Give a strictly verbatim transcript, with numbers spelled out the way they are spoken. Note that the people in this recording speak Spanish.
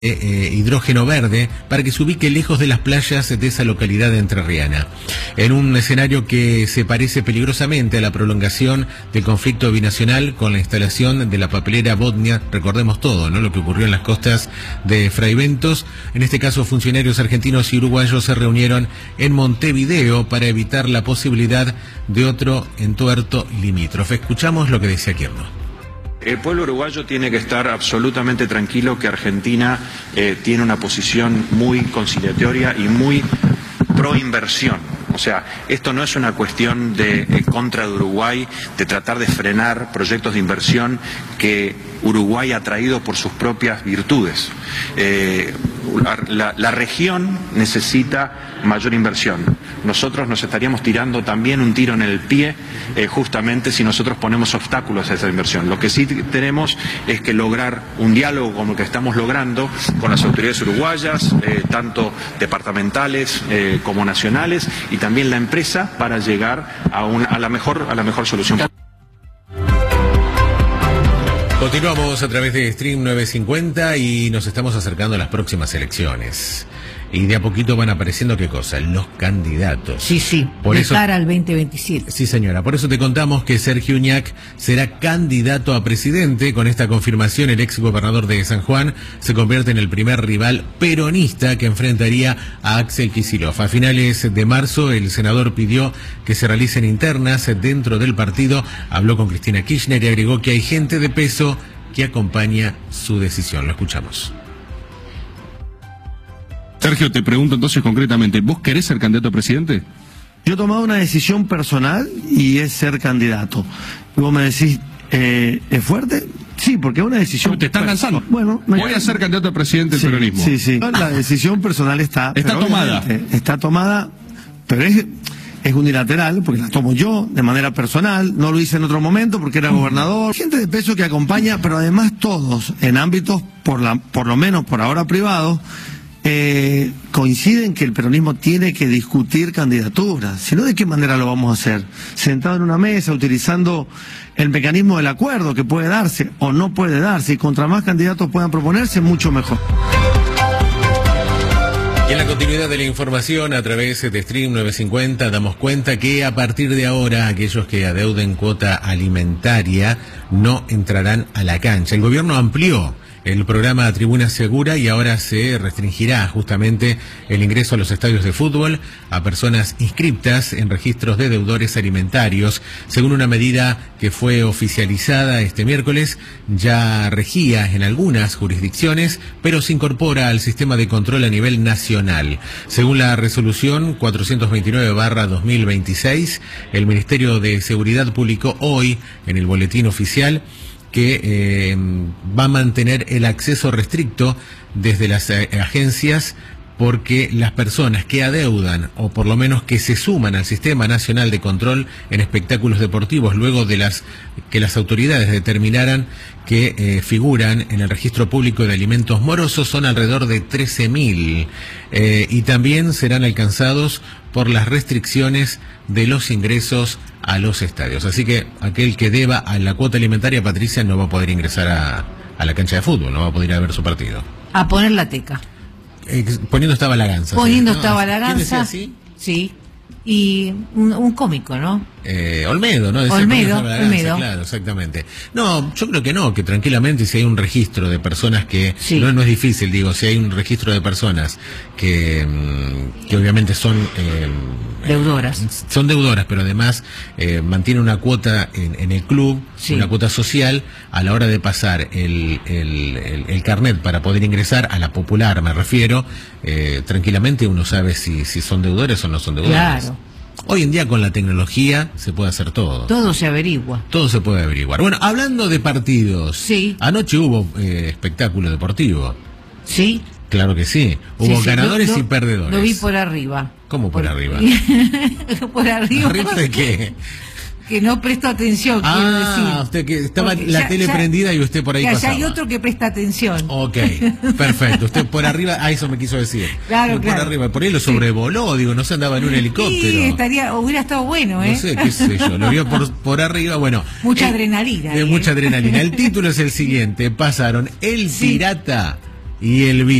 Eh, hidrógeno verde para que se ubique lejos de las playas de esa localidad entrerriana. En un escenario que se parece peligrosamente a la prolongación del conflicto binacional con la instalación de la papelera Botnia, recordemos todo, ¿no? Lo que ocurrió en las costas de Fraiventos. En este caso, funcionarios argentinos y uruguayos se reunieron en Montevideo para evitar la posibilidad de otro entuerto limítrofe. Escuchamos lo que decía Quierno. El pueblo uruguayo tiene que estar absolutamente tranquilo que Argentina eh, tiene una posición muy conciliatoria y muy pro inversión. O sea, esto no es una cuestión de eh, contra de Uruguay, de tratar de frenar proyectos de inversión que Uruguay ha traído por sus propias virtudes. Eh, la, la región necesita mayor inversión. Nosotros nos estaríamos tirando también un tiro en el pie eh, justamente si nosotros ponemos obstáculos a esa inversión. Lo que sí tenemos es que lograr un diálogo como el que estamos logrando con las autoridades uruguayas, eh, tanto departamentales eh, como nacionales, y también la empresa para llegar a, un, a, la, mejor, a la mejor solución. Continuamos a través de Stream nueve cincuenta y nos estamos acercando a las próximas elecciones. Y de a poquito van apareciendo, ¿qué cosa? Los candidatos. Sí, sí, por de eso, cara al veinte veintisiete. Sí, señora. Por eso te contamos que Sergio Uñac será candidato a presidente. Con esta confirmación, el ex gobernador de San Juan se convierte en el primer rival peronista que enfrentaría a Axel Kicillof. A finales de marzo, el senador pidió que se realicen internas dentro del partido. Habló con Cristina Kirchner y agregó que hay gente de peso que acompaña su decisión. Lo escuchamos. Sergio, te pregunto entonces concretamente, ¿vos querés ser candidato a presidente? Yo he tomado una decisión personal y es ser candidato. Y vos me decís, eh, ¿es fuerte? Sí, porque es una decisión... ¿Te están lanzando? Bueno, me... Voy a ser candidato a presidente del sí, peronismo. Sí, sí. La decisión personal está... Está tomada. Está tomada, pero es... Es unilateral, porque la tomo yo, de manera personal, no lo hice en otro momento porque era gobernador. Gente de peso que acompaña, pero además todos, en ámbitos, por, la, por lo menos por ahora privados, eh, coinciden que el peronismo tiene que discutir candidaturas. Si no, ¿de qué manera lo vamos a hacer? Sentado en una mesa, utilizando el mecanismo del acuerdo que puede darse o no puede darse, y contra más candidatos puedan proponerse, mucho mejor. Y en la continuidad de la información a través de Stream nueve cincuenta damos cuenta que a partir de ahora aquellos que adeuden cuota alimentaria no entrarán a la cancha. El gobierno amplió el programa Tribuna Segura y ahora se restringirá justamente el ingreso a los estadios de fútbol a personas inscriptas en registros de deudores alimentarios. Según una medida que fue oficializada este miércoles, ya regía en algunas jurisdicciones, pero se incorpora al sistema de control a nivel nacional. Según la resolución cuatrocientos veintinueve barra dos mil veintiséis, el Ministerio de Seguridad publicó hoy en el boletín oficial que eh, va a mantener el acceso restricto desde las eh, agencias, porque las personas que adeudan o por lo menos que se suman al Sistema Nacional de Control en Espectáculos Deportivos luego de las que las autoridades determinaran que eh, figuran en el registro público de alimentos morosos son alrededor de trece mil eh, y también serán alcanzados por las restricciones de los ingresos a los estadios. Así que aquel que deba a la cuota alimentaria, Patricia, no va a poder ingresar a, a la cancha de fútbol, no va a poder ir a ver su partido. A poner la teca. Eh, poniendo estaba la ganza. Poniendo ¿sí? estaba no, la ganza. ¿Quién decía así? Sí. Y un, un cómico, ¿no? Eh, Olmedo, ¿no? Decía Olmedo, ganza, Olmedo. Claro, exactamente. No, yo creo que no, que tranquilamente si hay un registro de personas que... Sí. No, no es difícil, digo, si hay un registro de personas que, que obviamente son... Eh, Deudoras. Son deudoras, pero además eh, mantienen una cuota en, en el club, sí. Una cuota social, a la hora de pasar el, el, el, el carnet para poder ingresar, a la popular me refiero, eh, tranquilamente uno sabe si, si son deudores o no son deudores. Claro. Hoy en día con la tecnología se puede hacer todo. Todo se averigua. Todo se puede averiguar. Bueno, hablando de partidos, sí. Anoche hubo eh, espectáculo deportivo. Sí. Claro que sí. Hubo sí, sí. ganadores lo, lo, y perdedores. Lo vi por arriba. ¿Cómo por, por arriba? Por arriba. ¿Arriba de qué? Que no presto atención, ah, quiero decir. Usted que estaba Porque la ya, tele ya, prendida y usted por ahí ya, pasaba. Ya hay otro que presta atención. Ok, perfecto. Usted por arriba, ah, eso me quiso decir. Claro, por claro. arriba, por ahí lo sobrevoló, digo, no se andaba en un helicóptero. Sí, estaría, hubiera estado bueno, ¿eh? No sé, qué sé yo, lo vio por, por arriba, bueno. Mucha el, adrenalina. Eh, ¿eh? Mucha adrenalina. El título es el siguiente, pasaron El sí. Pirata y el